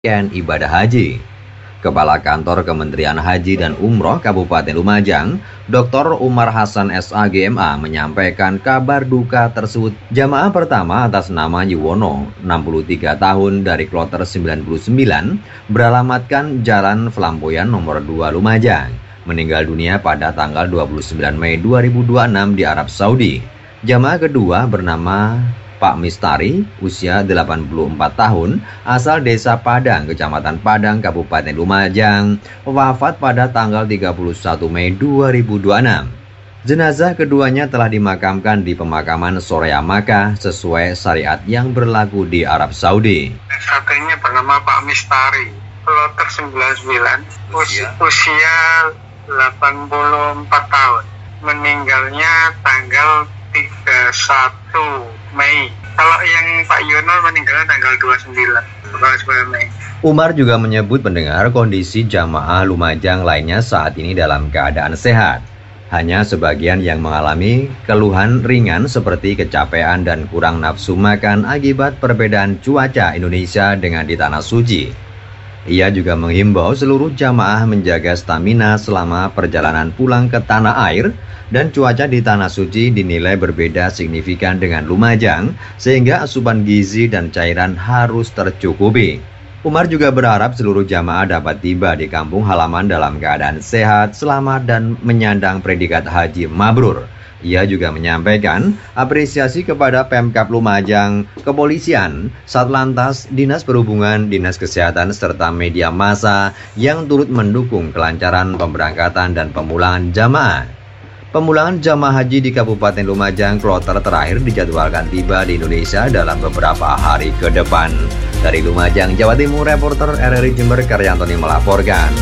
rangkaian ibadah haji. Kepala Kantor Kementerian Haji dan Umroh Kabupaten Lumajang, Dr. Umar Hasan SAGMA menyampaikan kabar duka tersebut. Jamaah pertama atas nama Yuwono, 63 tahun dari Kloter 99, beralamatkan Jalan Flamboyan nomor 2 Lumajang, meninggal dunia pada tanggal 29 Mei 2026 di Arab Saudi. Jamaah kedua bernama Pak Mistari, usia 84 tahun, asal Desa Padang, Kecamatan Padang, Kabupaten Lumajang, wafat pada tanggal 31 Mei 2026. Jenazah keduanya telah dimakamkan di pemakaman Sorea Makkah sesuai syariat yang berlaku di Arab Saudi. Satunya bernama Pak Mistari, Kloter 99, usia 84 tahun, meninggalnya tanggal 31 Mei. Kalau yang Pak Yono meninggalnya tanggal 29 Mei. Umar juga menyebut pendengar kondisi jamaah Lumajang lainnya saat ini dalam keadaan sehat. Hanya sebagian yang mengalami keluhan ringan seperti kecapean dan kurang nafsu makan akibat perbedaan cuaca Indonesia dengan di Tanah Suci. Ia juga menghimbau seluruh jamaah menjaga stamina selama perjalanan pulang ke tanah air, dan cuaca di Tanah Suci dinilai berbeda signifikan dengan Lumajang sehingga asupan gizi dan cairan harus tercukupi. Umar juga berharap seluruh jamaah dapat tiba di kampung halaman dalam keadaan sehat, selamat, dan menyandang predikat haji mabrur. Ia juga menyampaikan apresiasi kepada Pemkab Lumajang, Kepolisian, Satlantas, Dinas Perhubungan, Dinas Kesehatan, serta media massa yang turut mendukung kelancaran pemberangkatan dan pemulangan jamaah. Pemulangan jamaah haji di Kabupaten Lumajang kloter terakhir dijadwalkan tiba di Indonesia dalam beberapa hari ke depan. Dari Lumajang, Jawa Timur, reporter RRI Jember Karyantoni melaporkan.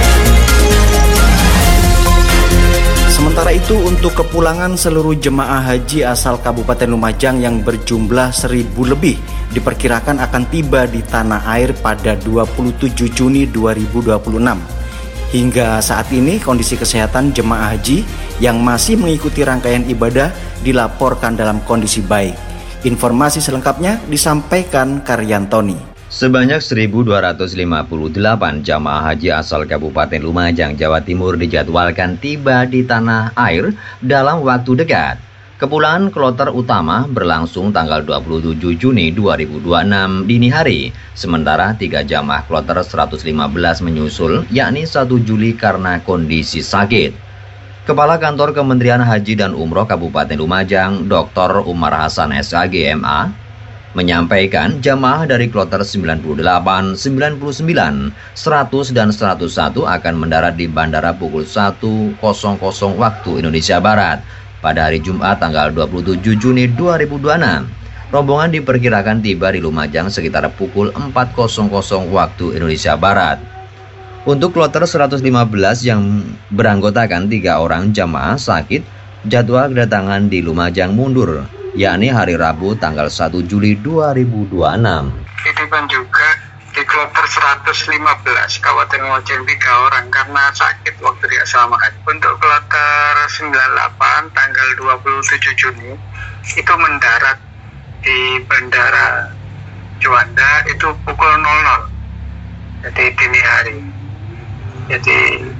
Sementara itu, untuk kepulangan seluruh jemaah haji asal Kabupaten Lumajang yang berjumlah 1.000 lebih diperkirakan akan tiba di tanah air pada 27 Juni 2026. Hingga saat ini kondisi kesehatan jemaah haji yang masih mengikuti rangkaian ibadah dilaporkan dalam kondisi baik. Informasi selengkapnya disampaikan Karyantoni. Sebanyak 1.258 jamaah haji asal Kabupaten Lumajang, Jawa Timur dijadwalkan tiba di tanah air dalam waktu dekat. Kepulangan kloter utama berlangsung tanggal 27 Juni 2026 dini hari, sementara 3 jamaah kloter 115 menyusul, yakni 1 Juli karena kondisi sakit. Kepala Kantor Kementerian Haji dan Umroh Kabupaten Lumajang, Dr. Umar Hasan SAGMA, menyampaikan jamaah dari kloter 98, 99, 100, dan 101 akan mendarat di bandara pukul 1.00 waktu Indonesia Barat pada hari Jumat tanggal 27 Juni 2026. Rombongan diperkirakan tiba di Lumajang sekitar pukul 4.00 waktu Indonesia Barat. Untuk kloter 115 yang beranggotakan 3 orang jamaah sakit, jadwal kedatangan di Lumajang mundur, yakni hari Rabu tanggal 1 Juli 2026. Itu kan juga di kloter 115 Kabupaten Lumajang 3 orang karena sakit waktu di asrama haji. Untuk kloter 98 tanggal 27 Juni itu mendarat di Bandara Juanda itu pukul 00. Jadi dini hari. Jadi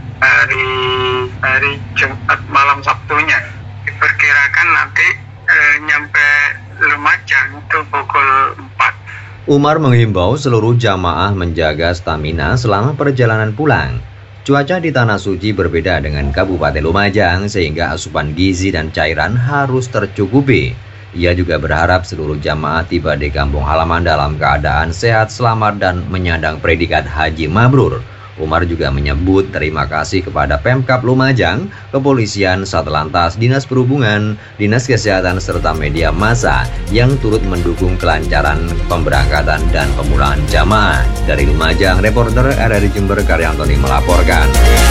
hari Jumat malam Sabtunya diperkirakan nanti nyampe Lumajang itu pukul 4. Umar menghimbau seluruh jamaah menjaga stamina selama perjalanan pulang. Cuaca di Tanah Suci berbeda dengan Kabupaten Lumajang sehingga asupan gizi dan cairan harus tercukupi. Ia juga berharap seluruh jamaah tiba di kampung halaman dalam keadaan sehat, selamat, dan menyandang predikat haji mabrur. Umar juga menyebut terima kasih kepada Pemkab Lumajang, Kepolisian, Satlantas, Dinas Perhubungan, Dinas Kesehatan, serta media massa yang turut mendukung kelancaran pemberangkatan dan pemulangan jamaah. Dari Lumajang, reporter RRI Jember Karyantoni melaporkan.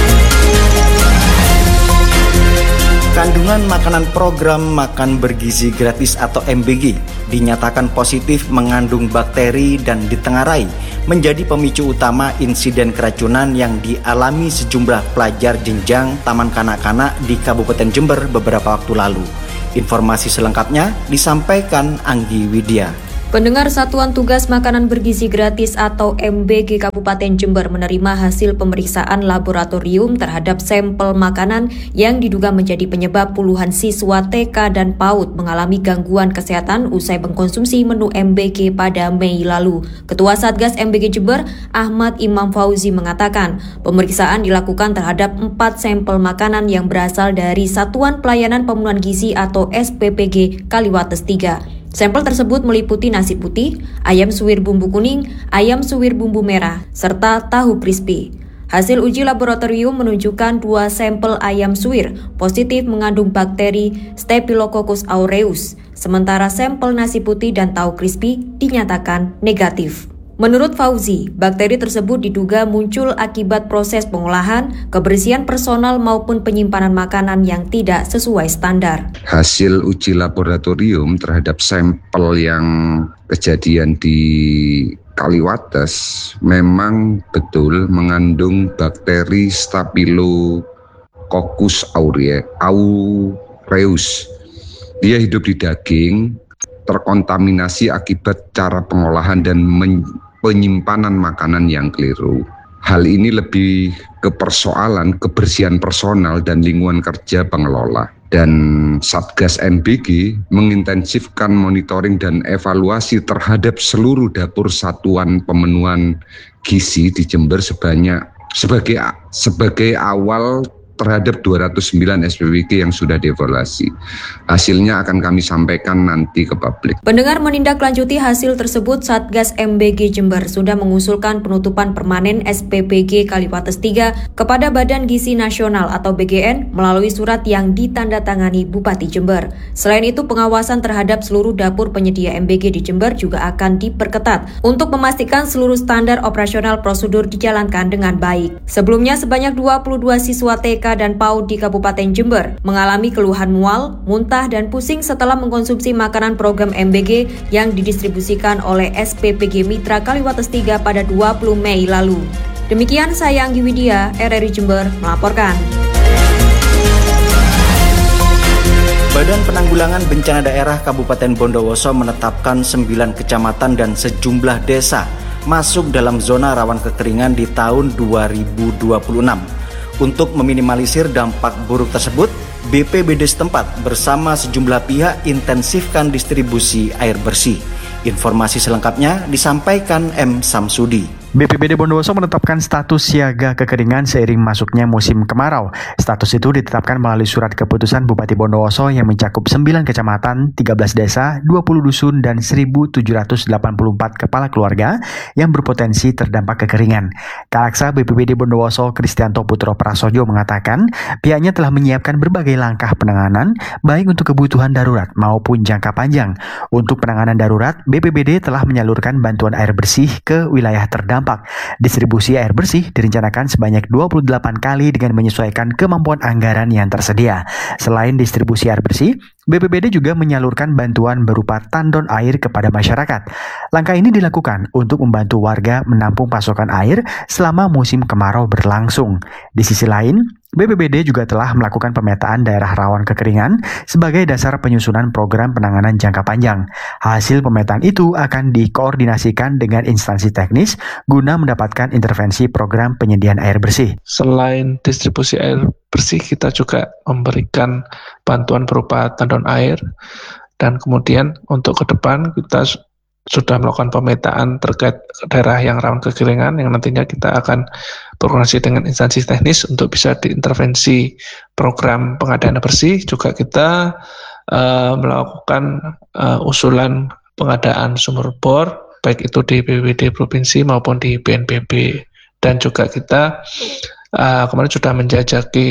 Kandungan makanan program Makan Bergizi Gratis atau MBG dinyatakan positif mengandung bakteri dan ditengarai menjadi pemicu utama insiden keracunan yang dialami sejumlah pelajar jenjang Taman Kanak-kanak di Kabupaten Jember beberapa waktu lalu. Informasi selengkapnya disampaikan Anggi Widya. Pendengar, Satuan Tugas Makanan Bergizi Gratis atau MBG Kabupaten Jember menerima hasil pemeriksaan laboratorium terhadap sampel makanan yang diduga menjadi penyebab puluhan siswa TK dan PAUD mengalami gangguan kesehatan usai mengkonsumsi menu MBG pada Mei lalu. Ketua Satgas MBG Jember, Ahmad Imam Fauzi mengatakan, pemeriksaan dilakukan terhadap 4 sampel makanan yang berasal dari Satuan Pelayanan Pemenuhan Gizi atau SPPG Kaliwates 3. Sampel tersebut meliputi nasi putih, ayam suwir bumbu kuning, ayam suwir bumbu merah, serta tahu crispy. Hasil uji laboratorium menunjukkan 2 sampel ayam suwir positif mengandung bakteri Staphylococcus aureus, sementara sampel nasi putih dan tahu crispy dinyatakan negatif. Menurut Fauzi, bakteri tersebut diduga muncul akibat proses pengolahan, kebersihan personal maupun penyimpanan makanan yang tidak sesuai standar. Hasil uji laboratorium terhadap sampel yang kejadian di Kaliwates memang betul mengandung bakteri Staphylococcus aureus. Dia hidup di daging, terkontaminasi akibat cara pengolahan dan penyimpanan makanan yang keliru. Hal ini lebih ke persoalan kebersihan personal dan lingkungan kerja pengelola. Dan Satgas MBG mengintensifkan monitoring dan evaluasi terhadap seluruh dapur satuan pemenuhan gizi di Jember sebagai awal terhadap 209 SPPG yang sudah dievaluasi. Hasilnya akan kami sampaikan nanti ke publik. Pendengar, menindaklanjuti hasil tersebut, Satgas MBG Jember sudah mengusulkan penutupan permanen SPPG Kaliwates 3 kepada Badan Gizi Nasional atau BGN melalui surat yang ditandatangani Bupati Jember. Selain itu, pengawasan terhadap seluruh dapur penyedia MBG di Jember juga akan diperketat untuk memastikan seluruh standar operasional prosedur dijalankan dengan baik. Sebelumnya, sebanyak 22 siswa TK dan PAUD di Kabupaten Jember mengalami keluhan mual, muntah, dan pusing setelah mengkonsumsi makanan program MBG yang didistribusikan oleh SPPG Mitra Kaliwates 3 pada 20 Mei lalu. Demikian saya Anggi Widya, RRI Jember, melaporkan. Badan Penanggulangan Bencana Daerah Kabupaten Bondowoso menetapkan 9 kecamatan dan sejumlah desa masuk dalam zona rawan kekeringan di tahun 2026. Untuk meminimalisir dampak buruk tersebut, BPBD setempat bersama sejumlah pihak intensifkan distribusi air bersih. Informasi selengkapnya disampaikan M. Samsudi. BPBD Bondowoso menetapkan status siaga kekeringan seiring masuknya musim kemarau. Status itu ditetapkan melalui surat keputusan Bupati Bondowoso yang mencakup 9 kecamatan, 13 desa, 20 dusun, dan 1.784 kepala keluarga yang berpotensi terdampak kekeringan. Kalaksa BPBD Bondowoso Kristianto Putro Prasojo mengatakan pihaknya telah menyiapkan berbagai langkah penanganan baik untuk kebutuhan darurat maupun jangka panjang. Untuk penanganan darurat, BPBD telah menyalurkan bantuan air bersih ke wilayah terdampak. Distribusi air bersih direncanakan sebanyak 28 kali dengan menyesuaikan kemampuan anggaran yang tersedia. Selain distribusi air bersih, BPBD juga menyalurkan bantuan berupa tandon air kepada masyarakat. Langkah ini dilakukan untuk membantu warga menampung pasokan air selama musim kemarau berlangsung. Di sisi lain, BPBD juga telah melakukan pemetaan daerah rawan kekeringan sebagai dasar penyusunan program penanganan jangka panjang. Hasil pemetaan itu akan dikoordinasikan dengan instansi teknis guna mendapatkan intervensi program penyediaan air bersih. Selain distribusi air bersih, kita juga memberikan bantuan berupa tandon air, dan kemudian untuk ke depan kita sudah melakukan pemetaan terkait daerah yang rawan kekeringan yang nantinya kita akan berkoordinasi dengan instansi teknis untuk bisa diintervensi program pengadaan air bersih. Juga kita melakukan usulan pengadaan sumur bor baik itu di BPBD provinsi maupun di BNPB, dan juga kita kemarin sudah menjajaki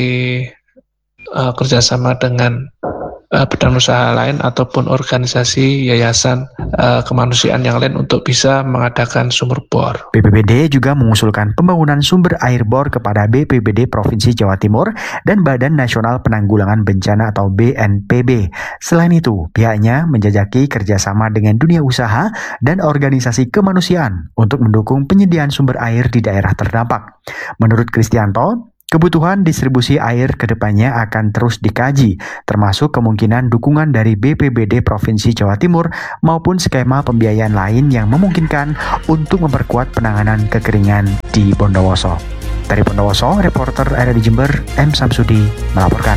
kerjasama dengan badan usaha lain ataupun organisasi yayasan kemanusiaan yang lain untuk bisa mengadakan sumur bor. BPBD juga mengusulkan pembangunan sumber air bor kepada BPBD Provinsi Jawa Timur dan Badan Nasional Penanggulangan Bencana atau BNPB. Selain itu, pihaknya menjajaki kerjasama dengan dunia usaha dan organisasi kemanusiaan untuk mendukung penyediaan sumber air di daerah terdampak. Menurut Kristianto, Kebutuhan distribusi air ke depannya akan terus dikaji, termasuk kemungkinan dukungan dari BPBD Provinsi Jawa Timur maupun skema pembiayaan lain yang memungkinkan untuk memperkuat penanganan kekeringan di Bondowoso. Dari Bondowoso, reporter RRI Jember, M. Samsudi melaporkan.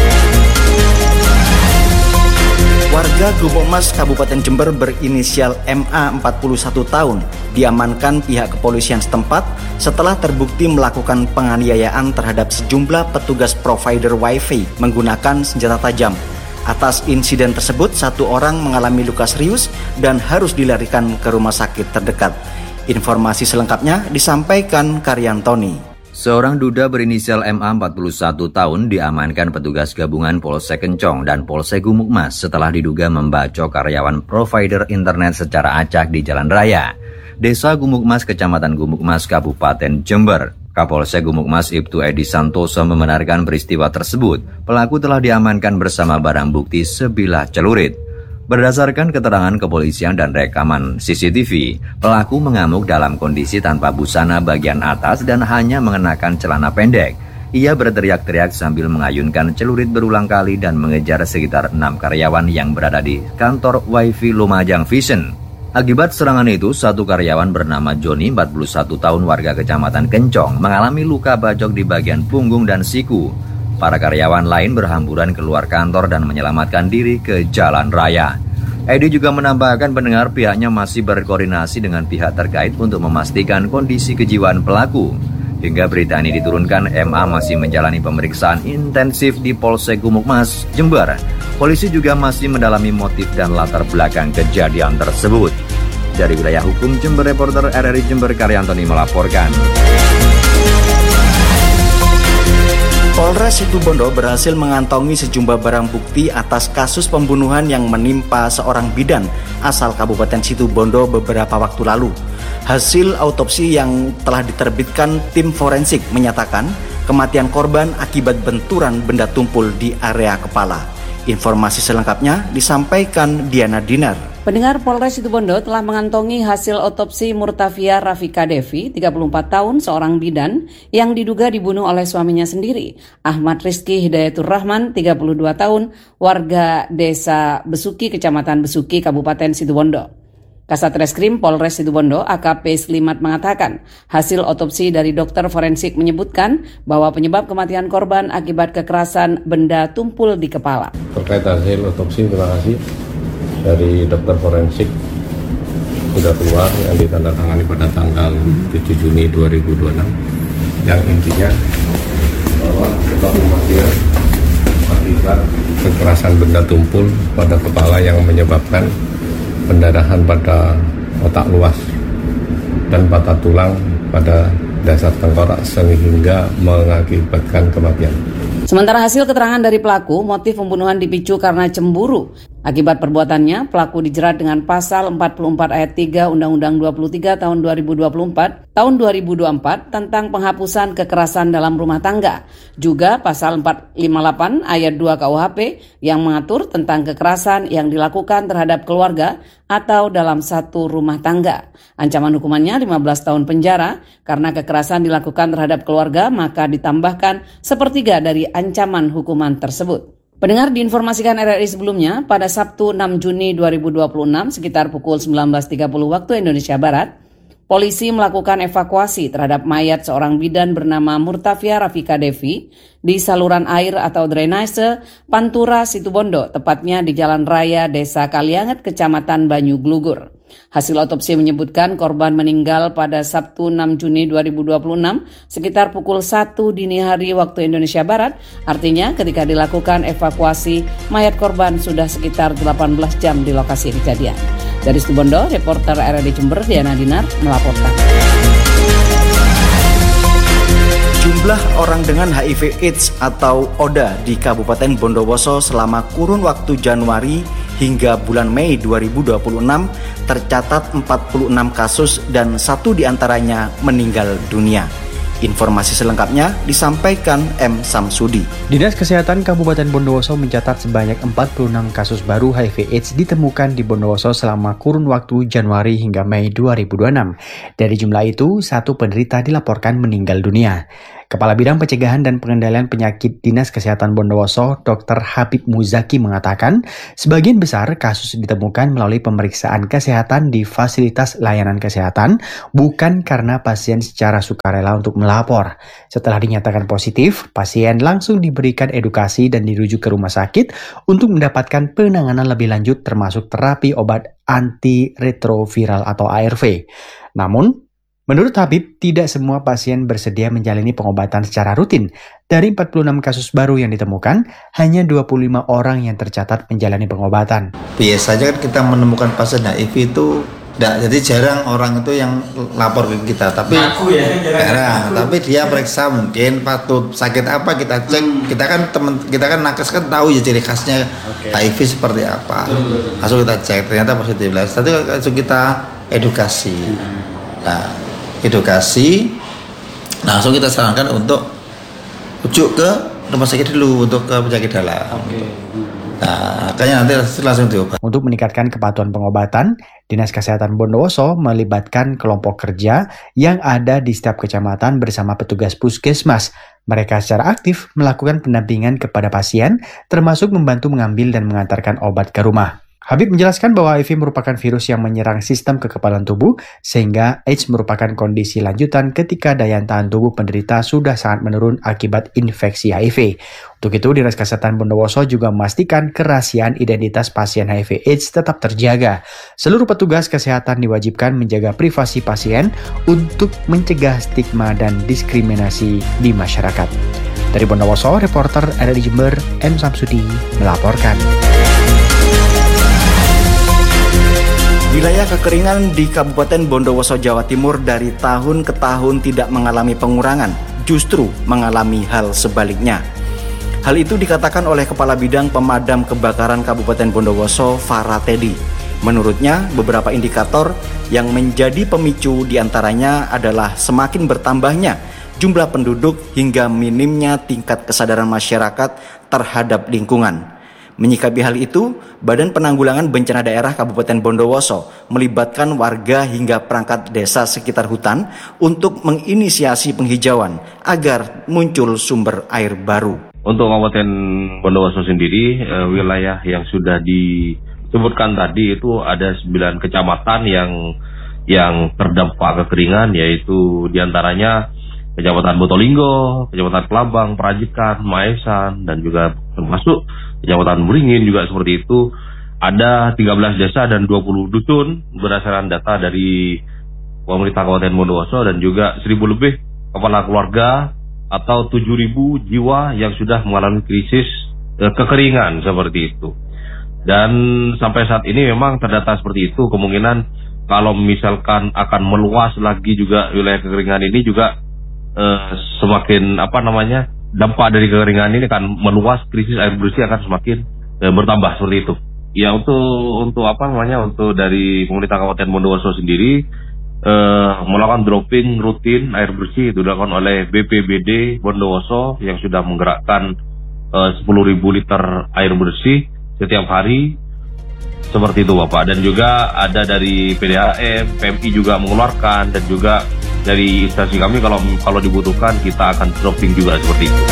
Warga Gumukmas Kabupaten Jember berinisial MA 41 tahun diamankan pihak kepolisian setempat setelah terbukti melakukan penganiayaan terhadap sejumlah petugas provider wifi menggunakan senjata tajam. Atas insiden tersebut, 1 orang mengalami luka serius dan harus dilarikan ke rumah sakit terdekat. Informasi selengkapnya disampaikan Karyantoni. Seorang duda berinisial MA 41 tahun diamankan petugas gabungan Polsek Kencong dan Polsek Gumukmas setelah diduga membacok karyawan provider internet secara acak di jalan raya. Desa Gumukmas, Kecamatan Gumukmas, Kabupaten Jember. Kapolsek Gumukmas Ibtu Edi Santoso membenarkan peristiwa tersebut. Pelaku telah diamankan bersama barang bukti sebilah celurit. Berdasarkan keterangan kepolisian dan rekaman CCTV, pelaku mengamuk dalam kondisi tanpa busana bagian atas dan hanya mengenakan celana pendek. Ia berteriak-teriak sambil mengayunkan celurit berulang kali dan mengejar sekitar 6 karyawan yang berada di kantor Wifi Lumajang Vision. Akibat serangan itu, 1 karyawan bernama Joni, 41 tahun warga Kecamatan Kencong, mengalami luka bacok di bagian punggung dan siku. Para karyawan lain berhamburan keluar kantor dan menyelamatkan diri ke jalan raya. Edi juga menambahkan pendengar pihaknya masih berkoordinasi dengan pihak terkait untuk memastikan kondisi kejiwaan pelaku. Hingga berita ini diturunkan, MA masih menjalani pemeriksaan intensif di Polsek Gumukmas, Jember. Polisi juga masih mendalami motif dan latar belakang kejadian tersebut. Dari wilayah hukum Jember, reporter RRI Jember Karyantoni melaporkan. Polres Situbondo berhasil mengantongi sejumlah barang bukti atas kasus pembunuhan yang menimpa seorang bidan asal Kabupaten Situbondo beberapa waktu lalu. Hasil autopsi yang telah diterbitkan tim forensik menyatakan kematian korban akibat benturan benda tumpul di area kepala. Informasi selengkapnya disampaikan Diana Dinar. Pendengar, Polres Situbondo telah mengantongi hasil otopsi Murtafia Rafika Devi, 34 tahun, seorang bidan yang diduga dibunuh oleh suaminya sendiri. Ahmad Rizky Hidayatur Rahman, 32 tahun, warga Desa Besuki, Kecamatan Besuki, Kabupaten Situbondo. Kasat Reskrim Polres Situbondo AKP Slimat mengatakan, hasil otopsi dari dokter forensik menyebutkan bahwa penyebab kematian korban akibat kekerasan benda tumpul di kepala. Terkait hasil otopsi, terima kasih dari dokter forensik sudah keluar yang ditandatangani pada tanggal 7 Juni 2026 yang intinya bahwa sebab kematian akibat kekerasan benda tumpul pada kepala yang menyebabkan pendarahan pada otak luas dan patah tulang pada dasar tengkorak sehingga mengakibatkan kematian. Sementara hasil keterangan dari pelaku, motif pembunuhan dipicu karena cemburu. Akibat perbuatannya, pelaku dijerat dengan pasal 44 ayat 3 Undang-Undang 23 tahun 2024 tentang penghapusan kekerasan dalam rumah tangga. Juga pasal 458 ayat 2 KUHP yang mengatur tentang kekerasan yang dilakukan terhadap keluarga atau dalam satu rumah tangga. Ancaman hukumannya 15 tahun penjara karena kekerasan dilakukan terhadap keluarga, maka ditambahkan sepertiga dari ancaman hukuman tersebut. Pendengar, diinformasikan RRI sebelumnya, pada Sabtu 6 Juni 2026 sekitar pukul 19.30 waktu Indonesia Barat, polisi melakukan evakuasi terhadap mayat seorang bidan bernama Murtafia Rafika Devi di saluran air atau drainase Pantura, Situbondo, tepatnya di Jalan Raya Desa Kalianget, Kecamatan Banyu Glugur. Hasil otopsi menyebutkan korban meninggal pada Sabtu 6 Juni 2026 sekitar pukul 1 dini hari waktu Indonesia Barat. Artinya ketika dilakukan evakuasi, mayat korban sudah sekitar 18 jam di lokasi kejadian. Dari Situbondo, reporter RRI Jember Diana Dinar melaporkan. Jumlah orang dengan HIV/AIDS atau ODA di Kabupaten Bondowoso selama kurun waktu Januari hingga bulan Mei 2026 tercatat 46 kasus dan 1 diantaranya meninggal dunia. Informasi selengkapnya disampaikan M. Samsudi. Dinas Kesehatan Kabupaten Bondowoso mencatat sebanyak 46 kasus baru HIV/AIDS ditemukan di Bondowoso selama kurun waktu Januari hingga Mei 2026. Dari jumlah itu, 1 penderita dilaporkan meninggal dunia. Kepala Bidang Pencegahan dan Pengendalian Penyakit Dinas Kesehatan Bondowoso, Dr. Habib Muzaki mengatakan, sebagian besar kasus ditemukan melalui pemeriksaan kesehatan di fasilitas layanan kesehatan, bukan karena pasien secara sukarela untuk melapor. Setelah dinyatakan positif, pasien langsung diberikan edukasi dan dirujuk ke rumah sakit untuk mendapatkan penanganan lebih lanjut termasuk terapi obat antiretroviral atau ARV. Namun, menurut Habib, tidak semua pasien bersedia menjalani pengobatan secara rutin. Dari 46 kasus baru yang ditemukan, hanya 25 orang yang tercatat menjalani pengobatan. Biasanya kan kita menemukan pasien HIV itu jadi jarang orang itu yang lapor ke kita, tapi jarang. Tapi dia periksa mungkin patut sakit apa kita cek. Kita kan nakes kan tahu ya ciri khasnya HIV seperti apa. Langsung kita cek, ternyata positif. Tapi langsung kita edukasi. Langsung kita sarankan untuk rujuk ke rumah sakit dulu untuk ke penyakit dalam. Makanya nanti langsung diobat. Untuk meningkatkan kepatuhan pengobatan, Dinas Kesehatan Bondowoso melibatkan kelompok kerja yang ada di setiap kecamatan bersama petugas puskesmas. Mereka secara aktif melakukan pendampingan kepada pasien, termasuk membantu mengambil dan mengantarkan obat ke rumah. Habib menjelaskan bahwa HIV merupakan virus yang menyerang sistem kekebalan tubuh, sehingga AIDS merupakan kondisi lanjutan ketika daya tahan tubuh penderita sudah sangat menurun akibat infeksi HIV. Untuk itu, Dinas Kesehatan Bondowoso juga memastikan kerahasiaan identitas pasien HIV AIDS tetap terjaga. Seluruh petugas kesehatan diwajibkan menjaga privasi pasien untuk mencegah stigma dan diskriminasi di masyarakat. Dari Bondowoso, reporter RRI Jember, M. Samsudi, melaporkan. Wilayah kekeringan di Kabupaten Bondowoso, Jawa Timur dari tahun ke tahun tidak mengalami pengurangan, justru mengalami hal sebaliknya. Hal itu dikatakan oleh Kepala Bidang Pemadam Kebakaran Kabupaten Bondowoso, Farah Teddy. Menurutnya, beberapa indikator yang menjadi pemicu diantaranya adalah semakin bertambahnya jumlah penduduk hingga minimnya tingkat kesadaran masyarakat terhadap lingkungan. Menyikapi hal itu, Badan Penanggulangan Bencana Daerah Kabupaten Bondowoso melibatkan warga hingga perangkat desa sekitar hutan untuk menginisiasi penghijauan agar muncul sumber air baru. Untuk Kabupaten Bondowoso sendiri, wilayah yang sudah disebutkan tadi itu ada 9 kecamatan yang terdampak kekeringan, yaitu diantaranya Kecamatan Botolinggo, Kecamatan Kelabang, Perajikan, Maesan, dan juga termasuk Kecamatan Beringin juga seperti itu. Ada 13 desa dan 20 dusun berdasarkan data dari pemerintah Kabupaten Bondowoso, dan juga 1.000 lebih kepala keluarga atau 7.000 jiwa yang sudah mengalami krisis kekeringan seperti itu. Dan sampai saat ini memang terdata seperti itu. Kemungkinan kalau misalkan akan meluas lagi juga wilayah kekeringan ini juga semakin dampak dari kekeringan ini akan meluas, krisis air bersih akan semakin bertambah seperti itu. Ya, untuk dari pemerintah Kabupaten Bondowoso sendiri melakukan dropping rutin air bersih itu dilakukan oleh BPBD Bondowoso yang sudah menggerakkan 10.000 liter air bersih setiap hari seperti itu, Bapak. Dan juga ada dari PDAM, PMI juga mengeluarkan, dan juga dari instansi kami kalau dibutuhkan kita akan dropping juga seperti itu.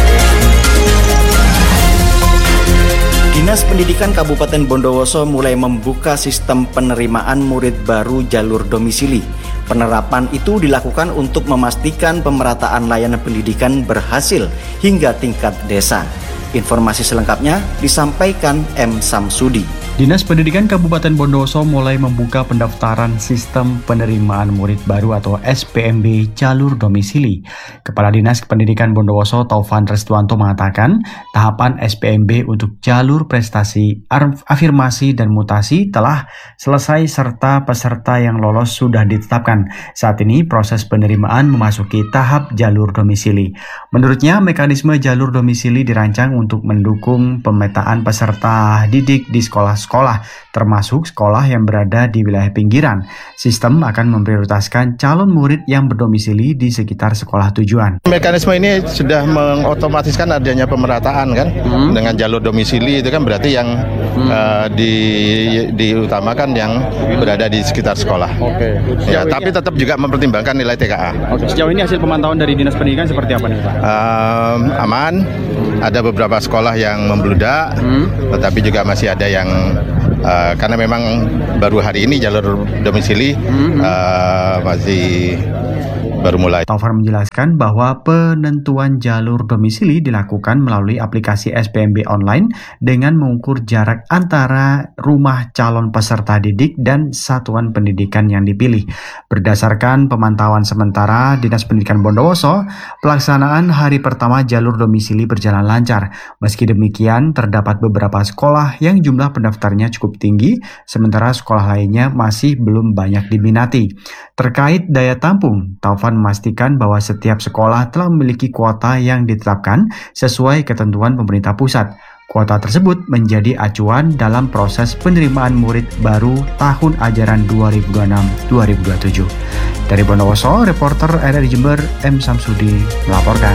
Dinas Pendidikan Kabupaten Bondowoso mulai membuka sistem penerimaan murid baru jalur domisili. Penerapan itu dilakukan untuk memastikan pemerataan layanan pendidikan berhasil hingga tingkat desa. Informasi selengkapnya disampaikan M. Samsudi. Dinas Pendidikan Kabupaten Bondowoso mulai membuka pendaftaran sistem penerimaan murid baru atau SPMB jalur domisili. Kepala Dinas Pendidikan Bondowoso Taufan Restuanto mengatakan, tahapan SPMB untuk jalur prestasi, afirmasi, dan mutasi telah selesai serta peserta yang lolos sudah ditetapkan. Saat ini proses penerimaan memasuki tahap jalur domisili. Menurutnya, mekanisme jalur domisili dirancang untuk mendukung pemetaan peserta didik di sekolah-sekolah sekolah, termasuk sekolah yang berada di wilayah pinggiran. Sistem akan memprioritaskan calon murid yang berdomisili di sekitar sekolah tujuan. Mekanisme ini sudah mengotomatiskan adanya pemerataan kan, dengan jalur domisili itu kan berarti yang diutamakan yang berada di sekitar sekolah. Ya, tapi tetap juga mempertimbangkan nilai TKA. Sejauh ini hasil pemantauan dari Dinas Pendidikan seperti apa nih Pak? Aman, ada beberapa sekolah yang membludak, tetapi juga masih ada yang karena memang baru hari ini jalur domisili masih baru mulai. Taufan menjelaskan bahwa penentuan jalur domisili dilakukan melalui aplikasi SPMB online dengan mengukur jarak antara rumah calon peserta didik dan satuan pendidikan yang dipilih. Berdasarkan pemantauan sementara Dinas Pendidikan Bondowoso, pelaksanaan hari pertama jalur domisili berjalan lancar. Meski demikian, terdapat beberapa sekolah yang jumlah pendaftarnya cukup tinggi, sementara sekolah lainnya masih belum banyak diminati. Terkait daya tampung, Taufan memastikan bahwa setiap sekolah telah memiliki kuota yang ditetapkan sesuai ketentuan pemerintah pusat. Kuota tersebut menjadi acuan dalam proses penerimaan murid baru tahun ajaran 2026-2027. Dari Bondowoso, reporter RRI Jember M. Samsudi melaporkan.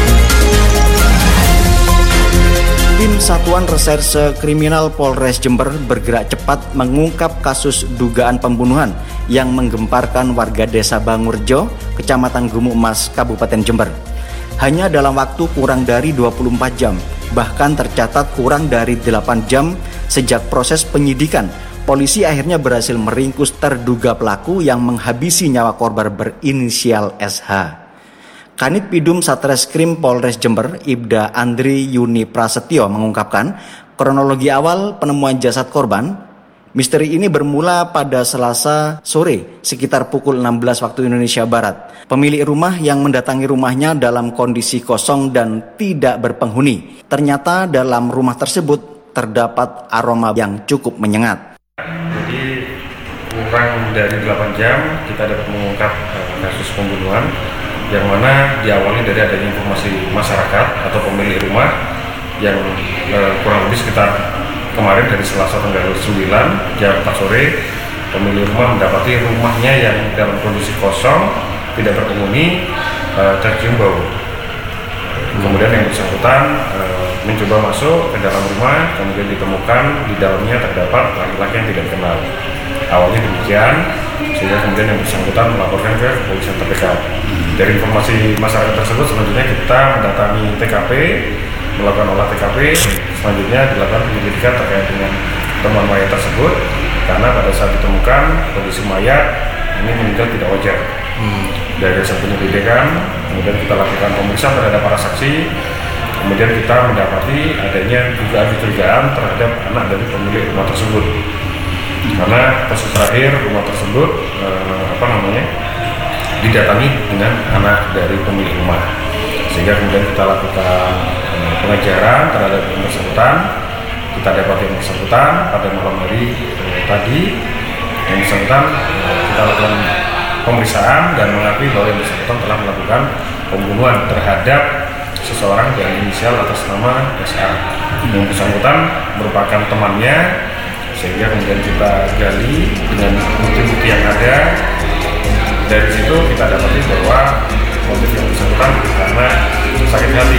Tim Satuan Reserse Kriminal Polres Jember bergerak cepat mengungkap kasus dugaan pembunuhan yang menggemparkan warga desa Bangurjo, Kecamatan Gumuk Mas, Kabupaten Jember. Hanya dalam waktu kurang dari 24 jam, bahkan tercatat kurang dari 8 jam sejak proses penyidikan, polisi akhirnya berhasil meringkus terduga pelaku yang menghabisi nyawa korban berinisial SH. Kanit Pidum Satreskrim Polres Jember, Ibda Andri Yuni Prasetyo mengungkapkan kronologi awal penemuan jasad korban. Misteri ini bermula pada Selasa sore sekitar pukul 16 waktu Indonesia Barat. Pemilik rumah yang mendatangi rumahnya dalam kondisi kosong dan tidak berpenghuni. Ternyata dalam rumah tersebut terdapat aroma yang cukup menyengat. Jadi kurang dari 8 jam kita dapat mengungkap kasus pembunuhan yang mana diawali dari adanya informasi masyarakat atau pemilik rumah yang kurang lebih sekitar kemarin dari Selasa tanggal 9 jam 4 sore pemilik rumah mendapati rumahnya yang dalam kondisi kosong, tidak berpenghuni, tercium bau. Kemudian yang bersangkutan mencoba masuk ke dalam rumah, kemudian ditemukan di dalamnya terdapat laki-laki yang tidak dikenal. Awalnya demikian, sehingga kemudian yang bersangkutan melaporkan ke kepolisian terdekat. Dari informasi masyarakat tersebut, selanjutnya kita mendatangi TKP, melakukan olah TKP, selanjutnya dilakukan penyelidikan terkait dengan temuan mayat tersebut, karena pada saat ditemukan kondisi mayat ini meninggal tidak wajar. Dari hasil penyelidikan, kemudian kita lakukan pemeriksaan terhadap para saksi, kemudian kita mendapati adanya dugaan terhadap anak dari pemilik rumah tersebut. Karena kasus terakhir rumah tersebut didatangi dengan anak dari pemilik rumah, sehingga kemudian kita lakukan pengejaran terhadap yang bersangkutan. Kita dapat yang bersangkutan pada malam hari tadi. Yang bersangkutan kita lakukan pemeriksaan dan mengakui bahwa yang bersangkutan telah melakukan pembunuhan terhadap seseorang dengan inisial atas nama SA. Yang bersangkutan merupakan temannya, sehingga kemudian kita gali dengan bukti-bukti yang ada. Dari situ kita dapati bahwa motif yang bersangkutan karena sakit hati.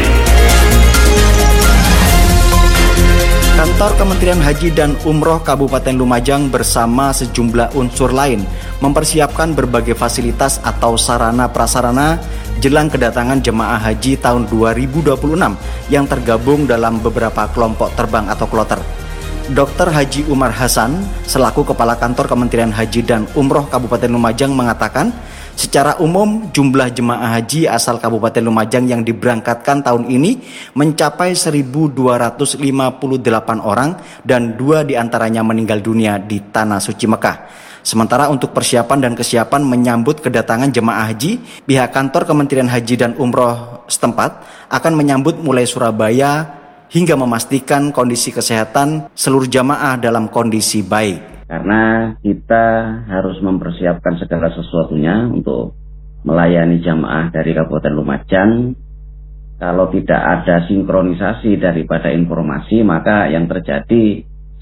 Kantor Kementerian Haji dan Umroh Kabupaten Lumajang bersama sejumlah unsur lain mempersiapkan berbagai fasilitas atau sarana prasarana jelang kedatangan jemaah haji tahun 2026 yang tergabung dalam beberapa kelompok terbang atau kloter. Dr. Haji Umar Hasan, selaku Kepala Kantor Kementerian Haji dan Umroh Kabupaten Lumajang mengatakan, secara umum jumlah jemaah haji asal Kabupaten Lumajang yang diberangkatkan tahun ini mencapai 1.258 orang dan 2 diantaranya meninggal dunia di Tanah Suci Mekah. Sementara untuk persiapan dan kesiapan menyambut kedatangan jemaah haji, pihak kantor Kementerian Haji dan Umroh setempat akan menyambut mulai Surabaya hingga memastikan kondisi kesehatan seluruh jamaah dalam kondisi baik. Karena kita harus mempersiapkan segala sesuatunya untuk melayani jamaah dari Kabupaten Lumajang. Kalau tidak ada sinkronisasi daripada informasi, maka yang terjadi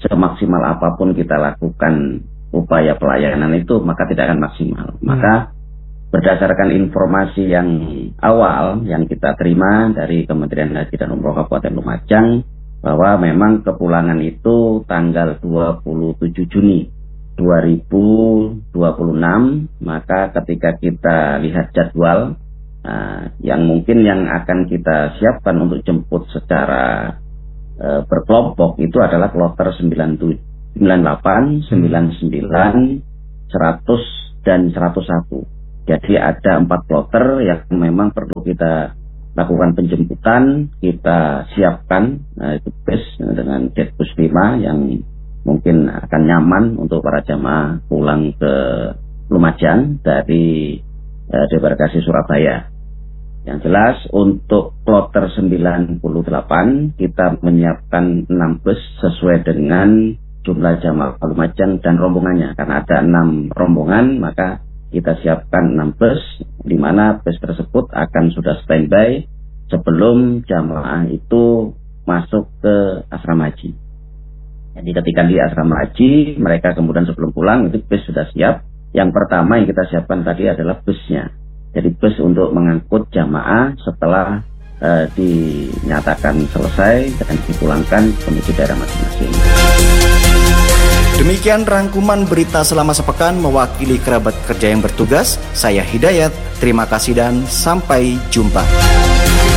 semaksimal apapun kita lakukan upaya pelayanan itu, maka tidak akan maksimal. Maka berdasarkan informasi yang awal yang kita terima dari Kementerian Haji dan Umroh Kabupaten Lumajang, bahwa memang kepulangan itu tanggal 27 Juni 2026, maka ketika kita lihat jadwal yang mungkin yang akan kita siapkan untuk jemput secara berkelompok itu adalah kloter 97, 98, 99, 100 dan 101. Jadi ada 4 kloter yang memang perlu kita lakukan penjemputan, kita siapkan itu bus dengan jet bus 5 yang mungkin akan nyaman untuk para jamaah pulang ke Lumajang dari debarkasi Surabaya. Yang jelas untuk kloter 98 kita menyiapkan 6 bus sesuai dengan jumlah jamaah Lumajang dan rombongannya. Karena ada 6 rombongan, maka kita siapkan 6 bus, di mana bus tersebut akan sudah standby sebelum jamaah itu masuk ke asrama haji. Jadi ketika di asrama haji, mereka kemudian sebelum pulang itu bus sudah siap. Yang pertama yang kita siapkan tadi adalah busnya. Jadi bus untuk mengangkut jamaah setelah dinyatakan selesai dan dipulangkan menuju daerah masing-masing. Demikian rangkuman berita selama sepekan mewakili kerabat kerja yang bertugas. Saya Hidayat, terima kasih dan sampai jumpa.